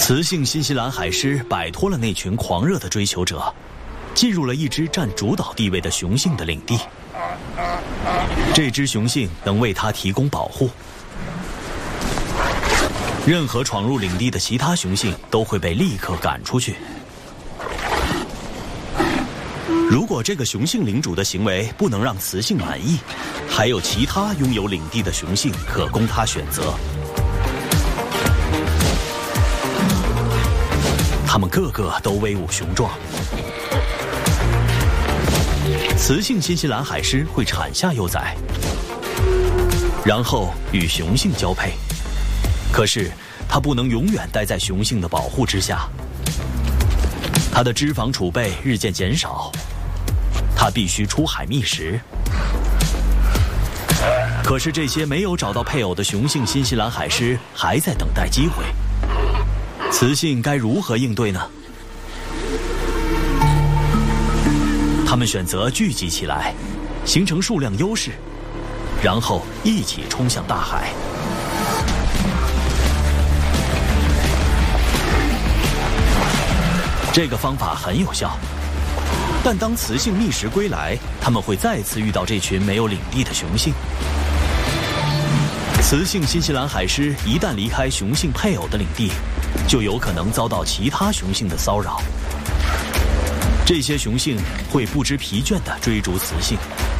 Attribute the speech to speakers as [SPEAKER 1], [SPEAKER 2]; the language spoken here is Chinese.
[SPEAKER 1] 雌性新西兰海狮摆脱了那群狂热的追求者，进入了一只占主导地位的雄性的领地。这只雄性能为它提供保护，任何闯入领地的其他雄性都会被立刻赶出去。如果这个雄性领主的行为不能让雌性满意，还有其他拥有领地的雄性可供他选择。他们个个都威武雄壮。雌性新西兰海狮会产下幼崽，然后与雄性交配。可是它不能永远待在雄性的保护之下，它的脂肪储备日渐减少，它必须出海觅食。可是这些没有找到配偶的雄性新西兰海狮还在等待机会，雌性该如何应对呢？他们选择聚集起来，形成数量优势，然后一起冲向大海。这个方法很有效，但当雌性觅食归来，他们会再次遇到这群没有领地的雄性。雌性新西兰海狮一旦离开雄性配偶的领地，就有可能遭到其他雄性的骚扰。这些雄性会不知疲倦地追逐雌性，